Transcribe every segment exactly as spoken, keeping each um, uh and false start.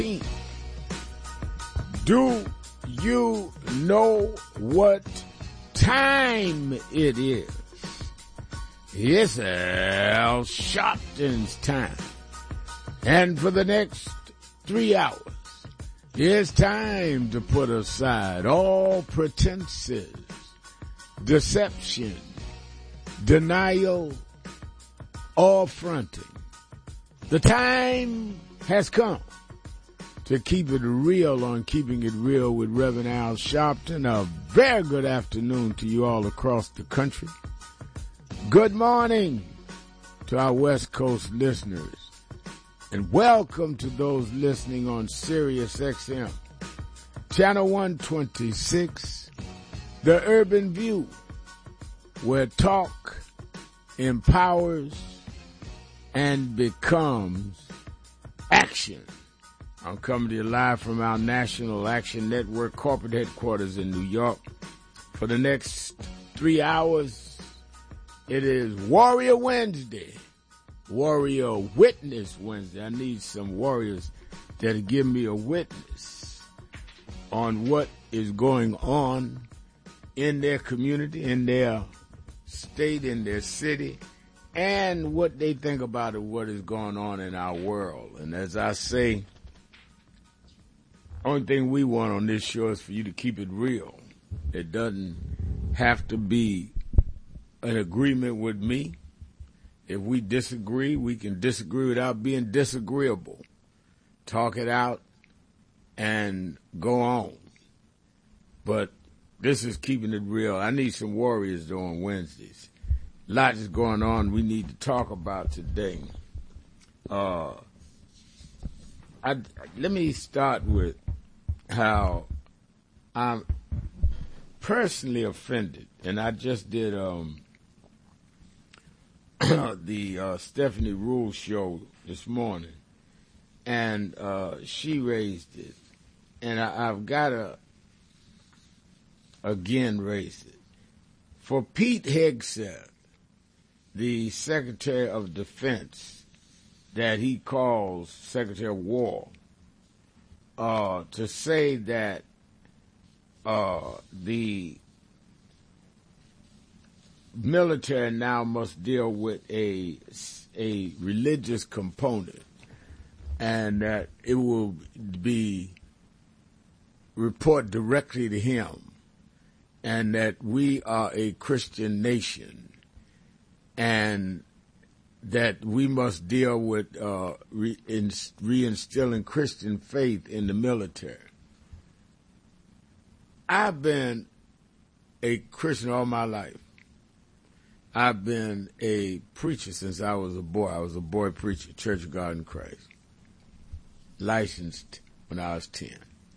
Do you know what time it is? It's Al Sharpton's time. And for the next three hours, it's time to put aside all pretenses, deception, denial, or fronting. The time has come to keep it real on Keeping It Real with Reverend Al Sharpton. A very good afternoon to you all across the country. Good morning to our West Coast listeners. And welcome to those listening on Sirius X M, Channel one twenty-six, The Urban View, where talk empowers and becomes action. I'm coming to you live from our National Action Network corporate headquarters in New York. For the next three hours, it is Warrior Wednesday, Warrior Witness Wednesday. I need some warriors that'll give me a witness on what is going on in their community, in their state, in their city, and what they think about it, what is going on in our world. And as I say, only thing we want on this show is for you to keep it real. It doesn't have to be an agreement with me. If we disagree, we can disagree without being disagreeable. Talk it out and go on. But this is Keeping It Real. I need some warriors though on Wednesdays. A lot is going on we need to talk about today. Uh, I, let me start with how I'm personally offended, and I just did um, the uh, Stephanie Rule show this morning, and uh, she raised it, and I, I've got to again raise it. For Pete Hegseth, the Secretary of Defense, that he calls Secretary of War, uh, to say that uh, the military now must deal with a, a religious component and that it will be report directly to him and that we are a Christian nation and that we must deal with uh, re- reinstilling Christian faith in the military. I've been a Christian all my life. I've been a preacher since I was a boy. I was a boy preacher, Church of God in Christ, licensed when I was ten.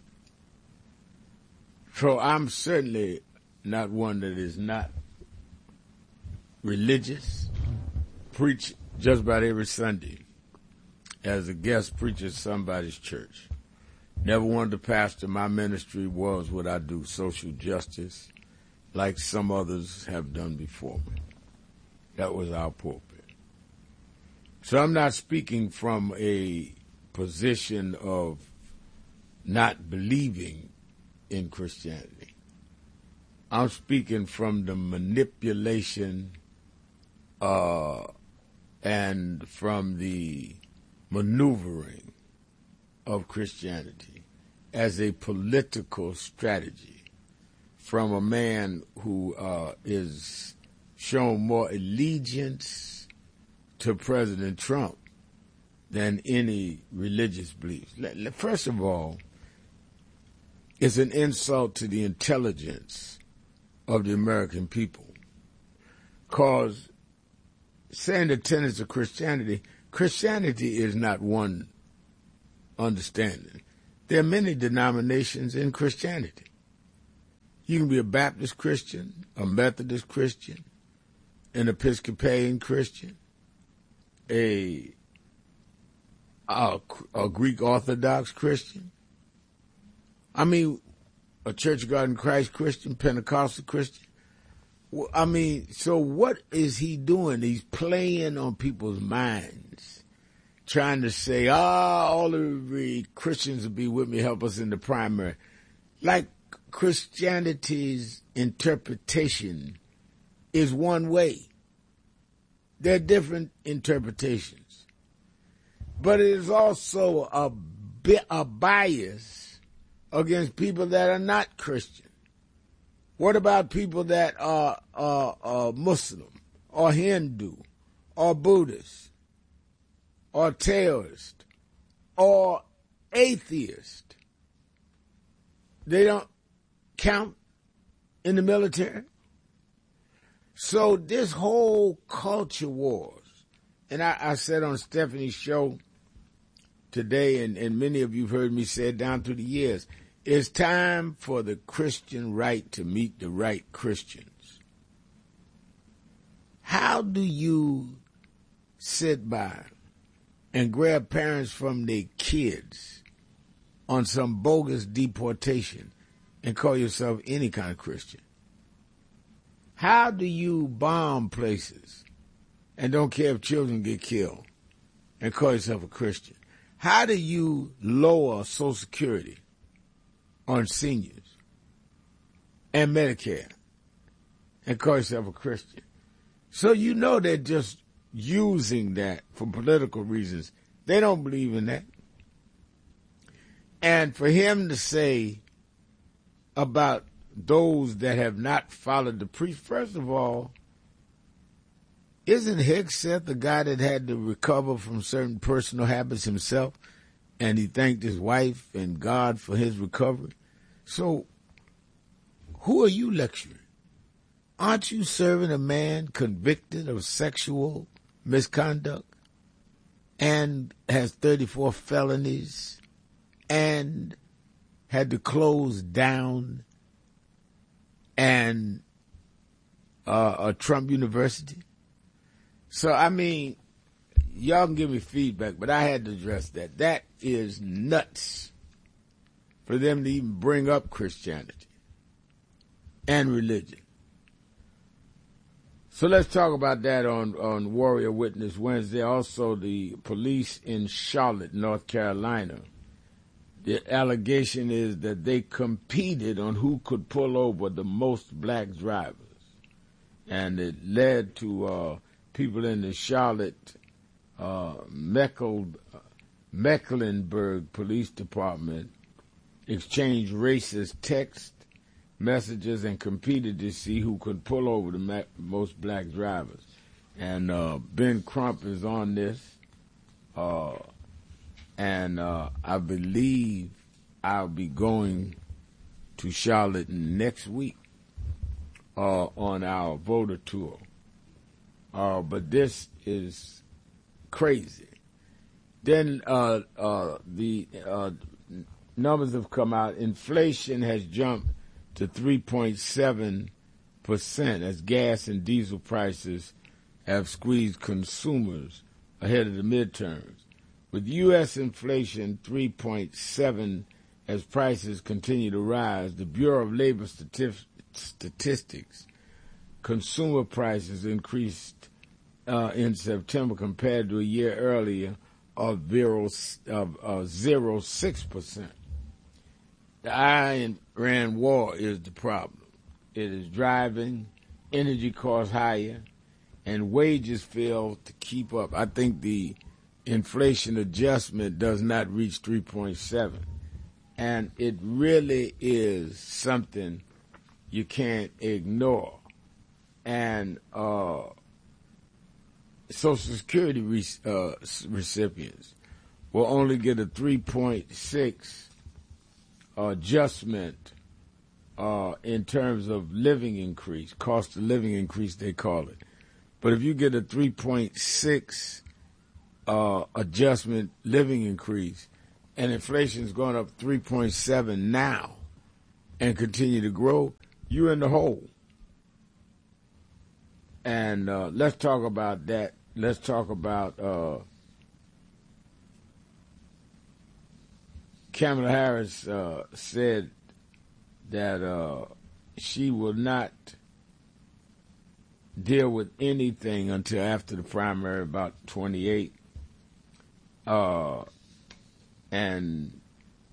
So I'm certainly not one that is not religious. Preach just about every Sunday as a guest preacher at somebody's church. Never wanted to pastor. My ministry was what I do, social justice, like some others have done before me. That was our pulpit. So I'm not speaking from a position of not believing in Christianity. I'm speaking from the manipulation uh, and from the maneuvering of Christianity as a political strategy from a man who uh, is shown more allegiance to President Trump than any religious beliefs. First of all, it's an insult to the intelligence of the American people, because saying the tenets of Christianity, Christianity is not one understanding. There are many denominations in Christianity. You can be a Baptist Christian, a Methodist Christian, an Episcopalian Christian, a, a, a Greek Orthodox Christian. I mean, a Church of God in Christ Christian, Pentecostal Christian. I mean, so what is he doing? He's playing on people's minds trying to say, ah, all of the Christians will be with me, help us in the primary. Like Christianity's interpretation is one way. There are different interpretations. But it is also a, a bias against people that are not Christian. What about people that are, are, are Muslim or Hindu or Buddhist or terrorist or atheist? They don't count in the military? So this whole culture wars, and I, I said on Stephanie's show today, and, and many of you have heard me say it down through the years, it's time for the Christian right to meet the right Christians. How do you sit by and grab parents from their kids on some bogus deportation and call yourself any kind of Christian? How do you bomb places and don't care if children get killed and call yourself a Christian? How do you lower Social Security on seniors and Medicare and call yourself a Christian? So you know they're just using that for political reasons. They don't believe in that. And for him to say about those that have not followed the priest, first of all, isn't Hickseth the guy that had to recover from certain personal habits himself, and he thanked his wife and God for his recovery? So who are you lecturing? Aren't you serving a man convicted of sexual misconduct and has thirty-four felonies and had to close down and uh, a Trump University? So, I mean, y'all can give me feedback, but I had to address that. That is nuts for them to even bring up Christianity and religion. So let's talk about that on, on Warrior Witness Wednesday. Also, the police in Charlotte, North Carolina, the allegation is that they competed on who could pull over the most black drivers. And it led to uh, people in the Charlotte uh, Meckle, Mecklenburg Police Department exchange racist text messages and competed to see who could pull over the ma- most black drivers. And uh, Ben Crump is on this. Uh, and uh, I believe I'll be going to Charlotte next week uh, on our voter tour. Uh, but this is crazy. Then uh, uh, the uh, numbers have come out. Inflation has jumped to three point seven percent as gas and diesel prices have squeezed consumers ahead of the midterms. With U S inflation three point seven as prices continue to rise, the Bureau of Labor Stati- Statistics consumer prices increased uh, in September compared to a year earlier of zero of uh, zero point six percent. The Iran war is the problem. It is driving energy costs higher, and wages fail to keep up. I think the inflation adjustment does not reach three point seven, and it really is something you can't ignore. And uh, Social Security re- uh, recipients will only get a three point six adjustment uh, in terms of living increase, cost of living increase, they call it. But if you get a three point six uh, adjustment living increase and inflation's going up three point seven now and continue to grow, you're in the hole. And uh, let's talk about that. Let's talk about uh, Kamala Harris uh, said that uh, she will not deal with anything until after the primary, about twenty-eight. uh, and